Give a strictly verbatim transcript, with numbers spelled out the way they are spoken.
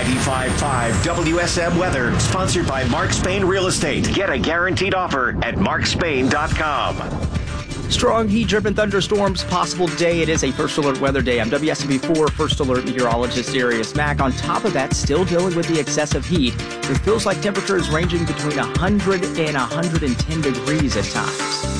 ninety-five point five W S M Weather, sponsored by Mark Spain Real Estate. Get a guaranteed offer at mark spain dot com. Strong heat-driven thunderstorms possible today. It is a first alert weather day. I'm W S M V four first alert meteorologist Darius Mack. On top of that, still dealing with the excessive heat. It feels like temperatures ranging between one hundred and one hundred ten degrees at times.